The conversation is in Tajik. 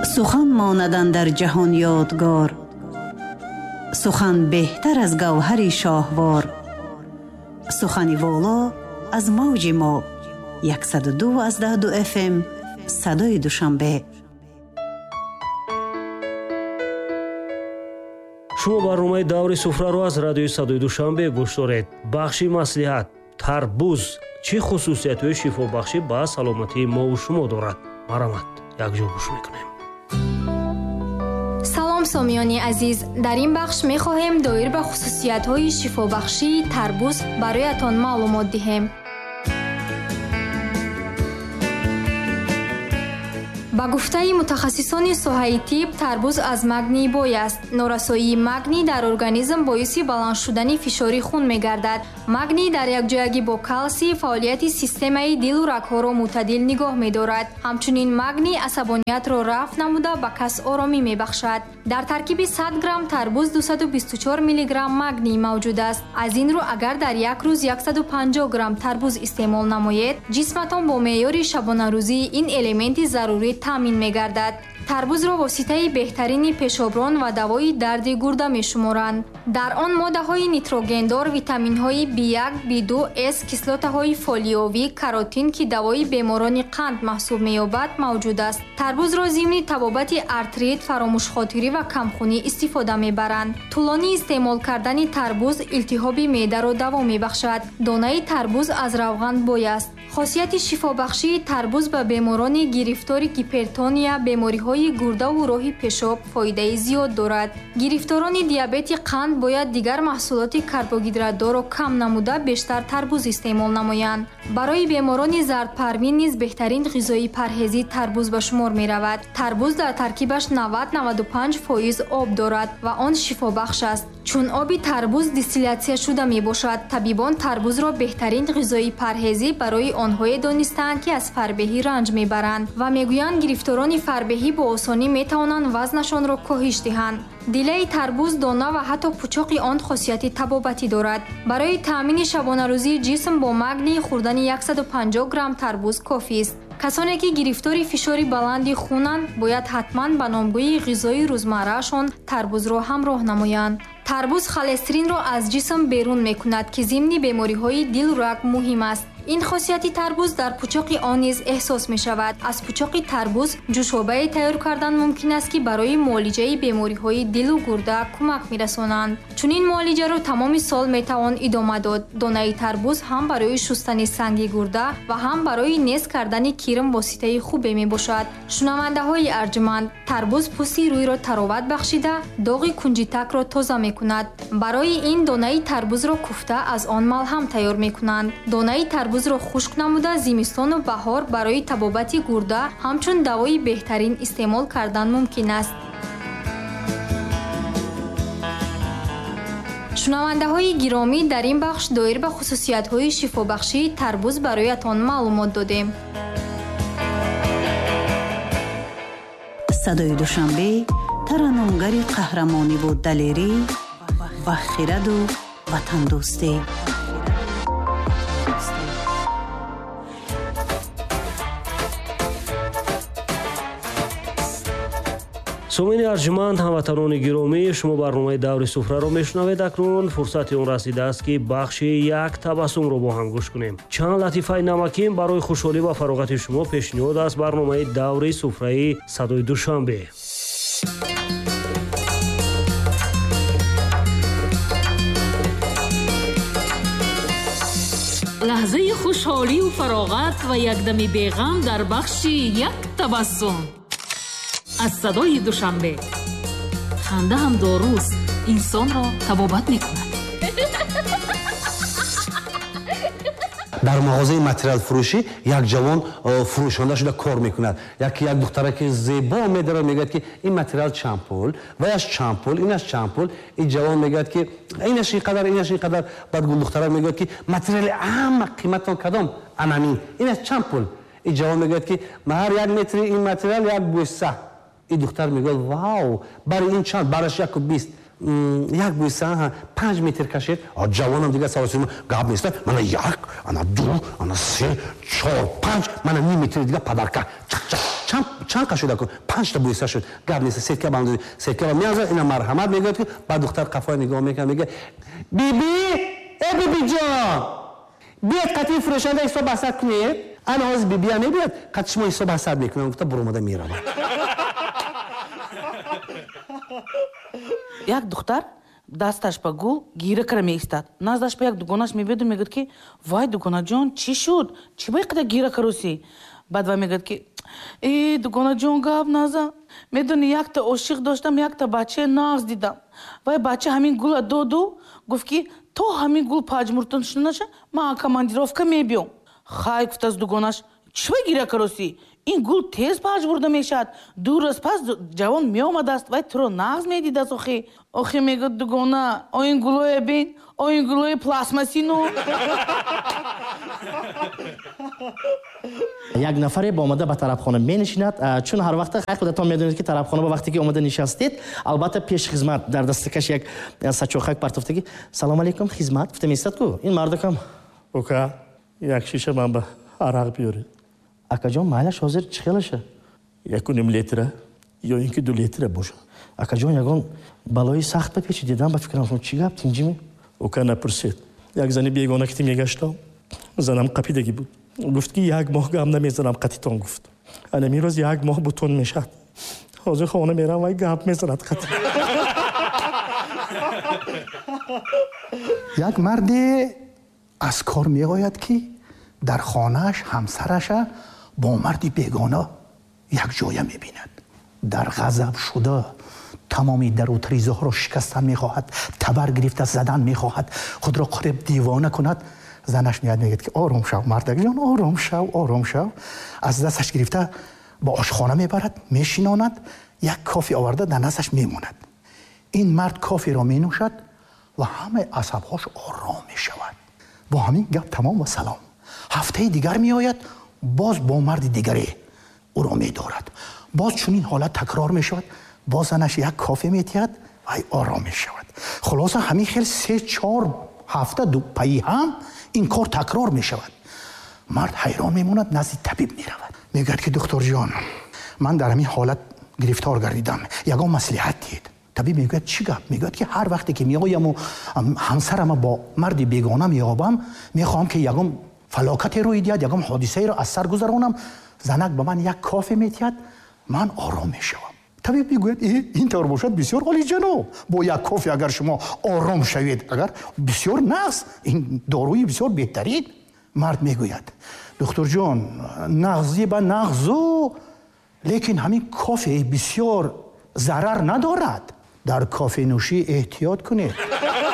سخن ماندن در جهان یادگار، سخن بهتر از گوهر شاهوار. سخن والا از موج ما 102.2 FM صدای دوشنبه. шумо барномаи даври суфраро аз радиои садои душанбе гӯш доред. бахши маслиҳат: тарбуз чӣ хусусиятҳои шифобахшӣ ба саломатии мову шумо дорад? марамат, якҷо гӯш мекунем. салом сомиёни азиз, дар ин бахш мехоҳем доир ба хусусиятҳои шифобахшии тарбуз бароятон маълумот диҳем. ба гуфтаи мутахассисони соҳаи тиб, тарбуз аз магний бой аст. норасоии магний дар организм боиси баланд шудани фишори хун мегардад. магний дар якҷоягӣ бо калсий фаъолияти системаи дилу рагҳоро мӯътадил нигоҳ медорад. ҳамчунин магний асабониятро рафъ намуда ба кас оромӣ мебахшад. дар таркиби 100 грамм тарбуз 224 миллиграмм магний мавҷуд аст. аз ин рӯ агар дар як рӯз 150 грамм тарбуз истеъмол намоед, ҷисматон бо меъёри шабонарӯзии ин элементи зарурӣ таъмин мегардад. тарбузро воситаи беҳтарини пешоброн ва давои дарди гурда мешуморанд. дар он моддаҳои нитрогендор, витаминҳои B1, B2, S, кислотаҳои фолиовӣ, каротин ки давои беморони қанд маҳсуб меёбад мавҷуд аст. тарбузро зимни табобати артрит, фаромӯшхотирӣ ва камхунӣ истифода мебаранд. тӯлонии истеъмол кардани тарбуз илтиҳоби меъдаро даво мебахшад. донаи тарбуз аз равған бой аст. хосияти шифобахшии тарбуз ба беморони гирифтори гипертония, бемориҳои гурдаву роҳи пешоб фоидаи зиёд дорад. гирифторони диабети қанд бояд дигар маҳсулоти карбогидратдорро кам намуда бештар тарбуз истеъмол намоянд. барои беморони зардпарвин низ беҳтарин ғизои парҳезӣ тарбуз ба шумор меравад. тарбуз дар таркибаш 90-95% об дорад ва он шифобахш аст. чун оби тарбуз дистилляция шуда мебошад, табибон тарбузро беҳтарин ғизои парҳезӣ барои онҳое донистаанд ки аз фарбеҳӣ ранҷ мебаранд ва мегӯянд гирифторони фарбеҳӣ бо осонӣ метавонанд вазнашонро коҳиш диҳанд. дилаи тарбуз, дона ва ҳатто пӯчоқи он хосияти табобатӣ дорад. барои таъмини шабонарӯзии ҷисм бо магний хӯрдани 150 грамм тарбуз кофист. касоне ки гирифтори фишори баланди хунанд бояд ҳатман ба номгӯи ғизои рӯзмарраашон тарбузро ҳамроҳ намоянд. тарбуз холестеринро аз ҷисм берун мекунад ки зимни бемориҳои дилу раг муҳим аст. ин хосияти тарбуз дар пӯчоқи он низ эҳсос мешавад. аз пӯчоқи тарбуз ҷӯшобае тайёр кардан мумкин аст ки барои муолиҷаи бемориҳои дилу гурда кӯмак мерасонанд. чунин муолиҷаро тамоми сол метавон идома дод. донаи тарбуз ҳам барои шустани санги гурда ва ҳам барои нез кардани кирм воситаи хубе мебошад. шунавандаҳои арҷманд, тарбуз пӯсти рӯйро тароват бахшида, доғи кунҷитакро тоза мекунад. барои ин донаи тарбузро куфта аз он малҳам тайёр мекунанд. донаи тарбузро хушк намуда зимистону баҳор барои табобати гурда ҳамчун давои беҳтарин истеъмол кардан мумкин аст. шунавандаҳои гиромӣ, дар ин бахш доир ба хусусиятҳои шифобахшии тарбуз бароятон маълумот додем. صدای دوشنبه ترانه‌گری قهرمانی و دلیری و خرد و وطن دوستی. سومینی ارجمند هموطنان گرامی، شما برنامه دور سفره رو میشنوید. اکنون فرصت اون رسیده است که بخش یک تبسم رو با هم گوش کنیم. چند لطیفه نمکین برای خوشحالی و فراغت شما پیشنهاد است برنامه دور سفره صدای دوشنبه. لحظه خوشحالی و فراغت و یکدم بیغم در بخش یک تبسم از صدای دوشنبه. خنده هم داروست، انسان را طبابت میکند. در مغازه متریال فروشی یک جوان فروشنده شده کار میکند. یک دختره که زیبا میداره میگه که این متریال چند پول و اش چند پول، اینش چند پول. این جوان میگه که اینش اینقدر، اینش اینقدر. بعد دختره میگه که متریال اهم قیمتون کدام؟ انمی. اینش چند پول؟ این جوان میگه که مهر یک متر این متریال یک بوسه. این دختر میگه واو، برای این چند؟ برایش 1.20. یک بوسه 5 متر کشید. جوانم دیگه سواسیم گاب نیست. من یک، من دو، من سه، چهار، پنج، من نیم متر دیگه پدرکه. чанд кашода кун 5 та буйса шуд гап нест сетка бандуи сетка меаза ина марҳамат мегӯяд ки ба духтар қафои нигоҳ мекунад мега биби биби ҷон биед қатии фурӯшанда ҳисоб ҳасад кунед ана ҳозир бибия мебиёд қатӣ шумо ҳисоб ҳасад мекунам гуфта буромада меравад. як духтар дасташ ба гул гиракара меистад наздаш ба як дугонаш мебиёду мегӯяд ки вай дугонаҷон чӣ шуд чӣ ба иққадар гирака рӯсӣ баъд вай мегӯяд ки дугонаҷон гап назан медонӣ якта ошиқ доштам якта бачаи нағз дидам вай бача ҳамин гула доду гуфт ки то ҳамин гул паҷмуртон шуда наша ман командировка мебиём хай гуфтааст дугонаш чӣ ба гирака рӯсӣ ин гул тез паҷ бурда мешавад 2 рӯз пас ҷавон меомадааст вай туро нағз медидааст охи мегӯяд дугона ин гулое бин ин гулои пластмасину як нафаре ба омада ба тарабхона менишинад чун ҳар вақта хай худатон медонед ки тарабхона ба вақте ки омада нишастед албатта пеш хизмат дар дастакаш як сачохак партофтагӣ салом алейкум хизмат гуфта меистад ку ин мардакам ока як шиша манба арақ биёред акаҷон майлаш ҳозир чӣ хелаша 1.5 литра ё ин ки 2 литра бошад акаҷон ягон балои сахт бапечи дидам ба фикрам чӣ гап тинҷими ока напурсед як зани бегона ки мегаштам занам қапидагӣ буд гуфт ки 1 моҳ гап намезанам қатитон гуфт анами рӯз 1 моҳ бутун мешад ҳозир хона мерам вай гап мезанад қати як марде аз кор меояд ки дар хонааш ҳамсараша бо марди бегона якҷоя мебинад дар ғазаб шуда тамоми дарутризоҳро шикастан мехоҳад табар гирифта задан мехоҳад худро қуреб дивона кунад занаш меяд мегӯяд ки ором шав мардакҷон ором шав аз дасташ гирифта ба ошхона мебарад мешинонад як кофе оварда дар насташ мемонад ин мард коферо менӯшад ва ҳамаи асабҳош ором мешавад бо ҳамин гап тамом ва салом ҳафтаи дигар меояд боз бо марди дигаре ӯро медорад боз чунин ҳолат такрор мешавад боз занаш як кофе метиҳад вай ором мешавад хулоса ҳамин хел 3-4 ҳафта паи ҳам ин кор такрор мешавад мард ҳайрон мемонад назди табиб меравад мегӯяд ки духторҷон ман дар ҳамин ҳолат гирифтор гардидам ягон маслиҳат диҳед табиб мегӯяд чӣ гап мегӯяд ки ҳар вақте ки меояму ҳамсарама бо марди бегона меёбам мехоҳам ки ягон фалокате рӯй диҳад ягон ҳодисаеро аз сар гузаронам занак ба ман як кофе метиҳад ман ором мешавам табиб мегӯяд ин тавр бошад бисёр оли ҷаноб бо як кофе агар шумо ором шавед агар бисёр нағз ин доруи бисёр беҳтарин мард мегӯяд духторҷон нағзи ба нағзу лекин ҳамин кофе бисёр зарар надорад дар кофенӯшӣ эҳтиёт кунед